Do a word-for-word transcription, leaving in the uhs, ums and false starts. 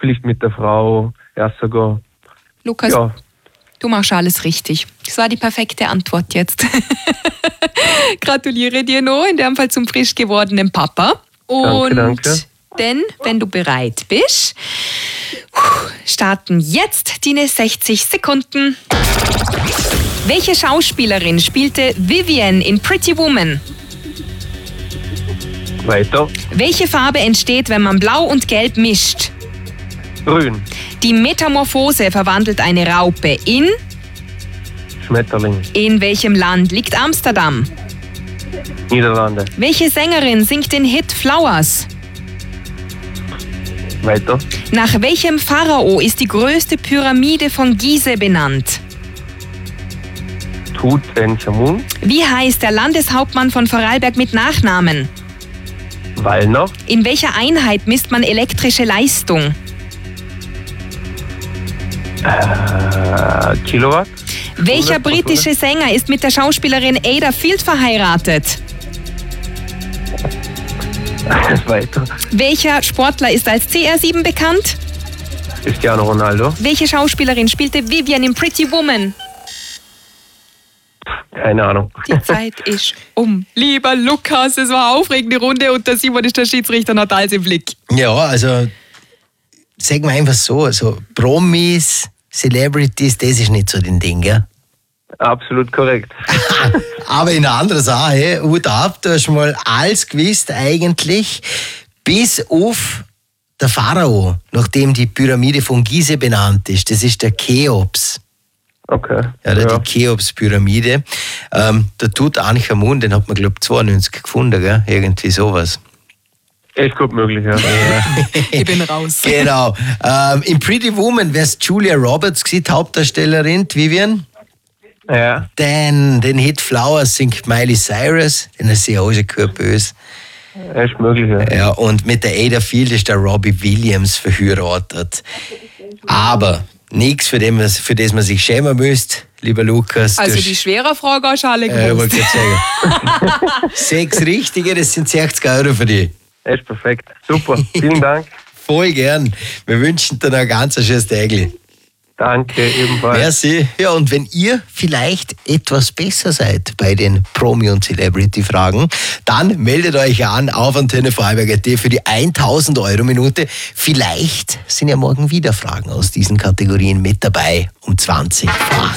vielleicht mit der Frau, ja sogar. Lukas, Ja. du machst alles richtig. Das war die perfekte Antwort jetzt. Gratuliere dir noch, in dem Fall zum frisch gewordenen Papa. Und Danke, danke. denn, wenn du bereit bist, starten jetzt deine sechzig Sekunden. Welche Schauspielerin spielte Vivian in Pretty Woman? Weiter. Welche Farbe entsteht, wenn man Blau und Gelb mischt? Grün. Die Metamorphose verwandelt eine Raupe in... Schmetterling. In welchem Land liegt Amsterdam? Niederlande. Welche Sängerin singt den Hit Flowers? Weiter. Nach welchem Pharao ist die größte Pyramide von Gizeh benannt? Tutanchamun. Wie heißt der Landeshauptmann von Vorarlberg mit Nachnamen? Wallner. In welcher Einheit misst man elektrische Leistung? Äh, Kilowatt. Welcher hundert, britische Sänger ist mit der Schauspielerin Ada Field verheiratet? Weiter. Welcher Sportler ist als C R sieben bekannt? Cristiano Ronaldo. Welche Schauspielerin spielte Vivian in Pretty Woman? Keine Ahnung. Die Zeit ist um. Lieber Lukas, es war eine aufregende Runde und der Simon ist der Schiedsrichter und hat alles im Blick. Ja, also sagen wir einfach so, also Promis, Celebrities, das ist nicht so dein Ding, gell? Absolut korrekt. Aber in einer anderen Sache, Hut ab, du hast mal alles gewusst eigentlich, bis auf der Pharao, nachdem die Pyramide von Gizeh benannt ist. Das ist der Cheops. Okay. Ja, Ja. die Cheops-Pyramide. Ähm, der Tutanchamun, den hat man, glaube ich, zweiundneunzig gefunden, gell? Irgendwie sowas. Ist gut möglich, ja. Ich bin raus. Genau. Ähm, in Pretty Woman wäre es Julia Roberts gewesen, die Hauptdarstellerin, die Vivian. Ja. Dann den Hit Flowers singt Miley Cyrus, den hast du ja auch schon gehört, böse. Ist möglich, ja. Ja, und mit der Ada Field ist der Robbie Williams verheiratet. Aber nichts, für, dem, für das man sich schämen müsste, lieber Lukas. Also Du die schwere Frage hast du alle hast- äh, gewusst. wollte ich sagen. Sechs richtige, das sind sechzig Euro für dich. Ist perfekt. Super. Vielen Dank. Voll gern. Wir wünschen dir noch ein ganz schönes Tägli. Danke, ebenfalls. Merci. Ja, und wenn ihr vielleicht etwas besser seid bei den Promi- und Celebrity-Fragen, dann meldet euch an auf Antenne Vorarlberg Punkt at für die tausend Euro Minute. Vielleicht sind ja morgen wieder Fragen aus diesen Kategorien mit dabei um zwanzig vor acht.